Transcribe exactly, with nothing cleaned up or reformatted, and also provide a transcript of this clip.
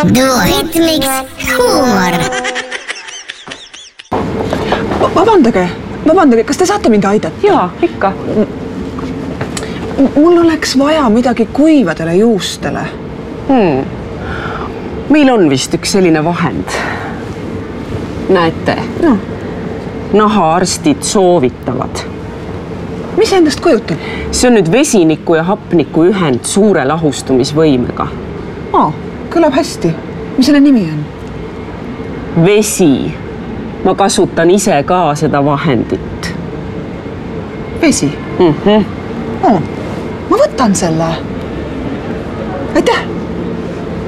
Duet Mix huumor. Vabandage, vabandage, kas te saate mind aidata? Jaa, ikka. Mul oleks vaja midagi kuivadele juustele. Hmm. Meil on vist üks selline vahend. Näete? No. Nahaarstid soovitavad. Mis endast kujutab? See on nüüd vesiniku ja hapniku ühend suure lahustumisvõimega. Aa, kõlab hästi. Mis selle nimi on? Vesi. Ma kasutan ise ka seda vahendit. Vesi? Mhm. Oh, ma võtan selle. Aitäh!